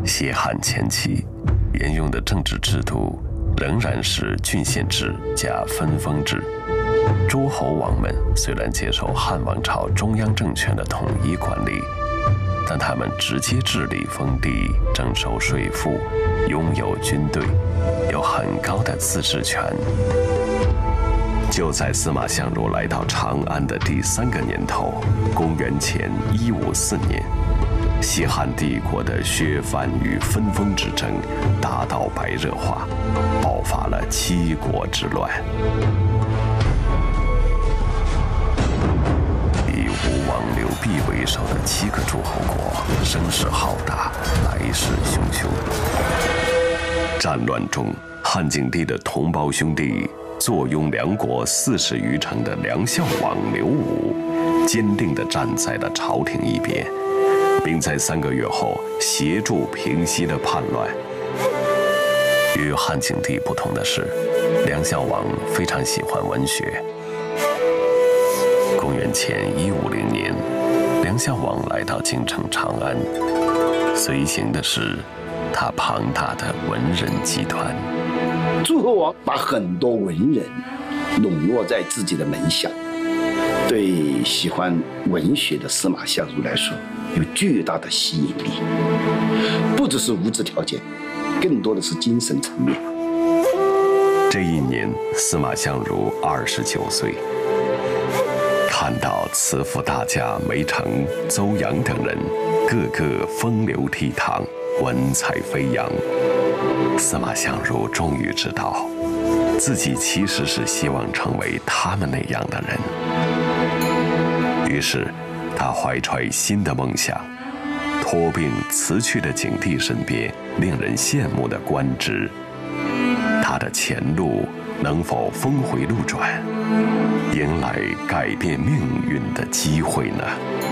西汉前期沿用的政治制度仍然是郡县制加分封制。诸侯王们虽然接受汉王朝中央政权的统一管理，但他们直接治理封地，征收税赋，拥有军队，有很高的自治权。就在司马相如来到长安的第3个年头，公元前154年，西汉帝国的削藩与分封之争达到白热化，爆发了七国之乱。以吴王刘濞为首的7个诸侯国声势浩大，来势汹汹。战乱中，汉景帝的同胞兄弟坐拥梁国40余城的梁孝王刘武，坚定地站在了朝廷一边，并在3个月后协助平息了叛乱。与汉景帝不同的是，梁孝王非常喜欢文学。公元前150年，梁孝王来到京城长安，随行的是他庞大的文人集团。 诸侯王把很多文人笼络在自己的门下，对喜欢文学的司马相如来说有巨大的吸引力，不只是物质条件，更多的是精神层面。 这一年，司马相如29岁，看到辞赋大家梅城、邹阳等人个个风流倜傥，文采飞扬，司马相如终于知道，自己其实是希望成为他们那样的人。于是，他怀揣新的梦想，托病辞去了景帝身边令人羡慕的官职。他的前路能否峰回路转，迎来改变命运的机会呢？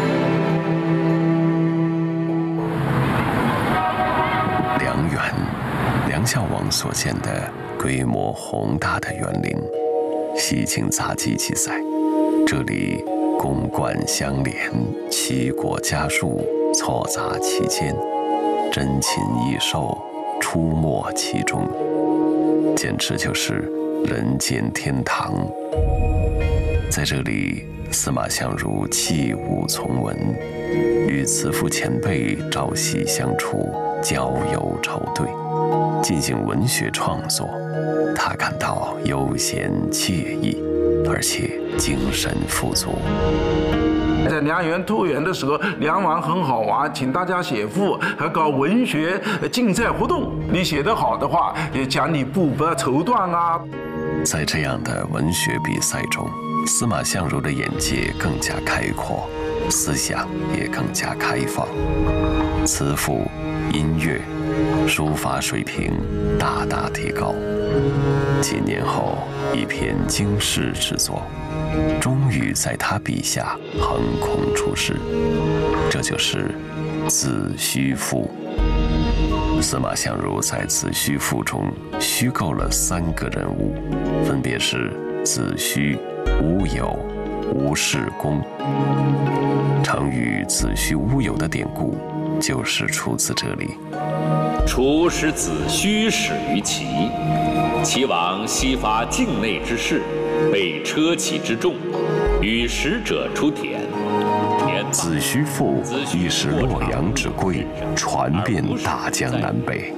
梁园，梁孝王所建的规模宏大的园林，西秦杂技其在，这里宫观相连，奇国佳树错杂其间，珍禽异兽出没其中，简直就是人间天堂。在这里，司马相如器物从文，与辞赋前辈朝夕相处，交友筹对，进行文学创作。他感到悠闲惬意，而且精神富足。 在梁园兔园的时候，梁王很好玩，请大家写赋，还搞文学竞赛活动。你写得好的话，也奖你布帛绸缎啊。 在这样的文学比赛中，司马相如的眼界更加开阔，思想也更加开放，辞赋、音乐、书法水平大大提高。几年后，一篇经世之作终于在他笔下横空出世，这就是《子虚赋》。司马相如在《子虚赋》中虚构了3个人物，分别是子虚、乌有、吴世公。成语“子虚乌有”的典故就是出自这里。 初使子虚始于齐，齐王西伐境内之事，被车骑之众，与使者出田。 子虚赋亦是洛阳之贵，传遍大江南北。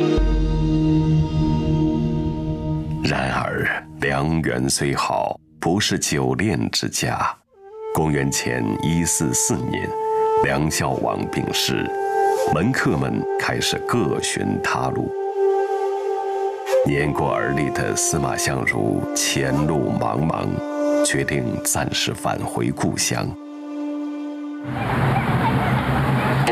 然而，梁园虽好，不是久恋之家。公元前144年，梁孝王病逝，门客们开始各寻他路。年过而立的司马相如前路茫茫，决定暂时返回故乡。